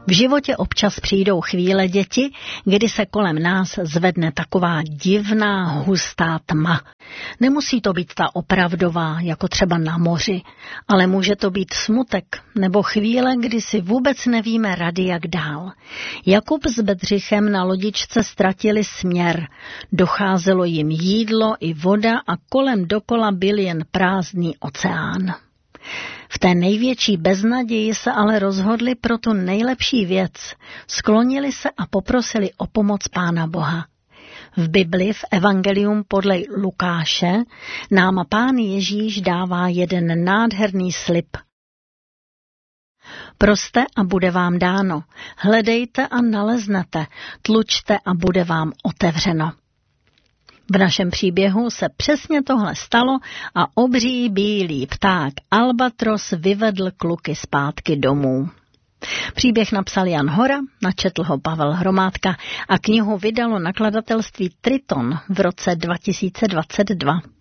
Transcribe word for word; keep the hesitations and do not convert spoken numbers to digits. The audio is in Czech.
V životě občas přijdou chvíle, děti, kdy se kolem nás zvedne taková divná, hustá tma. Nemusí to být ta opravdová, jako třeba na moři, ale může to být smutek nebo chvíle, kdy si vůbec nevíme rady, jak dál. Jakub s Bedřichem na lodičce ztratili směr. Docházelo jim jídlo i voda a kolem dokola byl jen prázdný oceán. V té největší beznaději se ale rozhodli pro tu nejlepší věc. Sklonili se a poprosili o pomoc Pána Boha. V Bibli, v Evangelium podle Lukáše, nám Pán Ježíš dává jeden nádherný slib. Proste a bude vám dáno, hledejte a naleznete, tlučte a bude vám otevřeno. V našem příběhu se přesně tohle stalo a obří bílý pták Albatros vyvedl kluky zpátky domů. Příběh napsal Jan Hora, načetl ho Pavel Hromádka a knihu vydalo nakladatelství Triton v roce dva tisíce dvacet dva.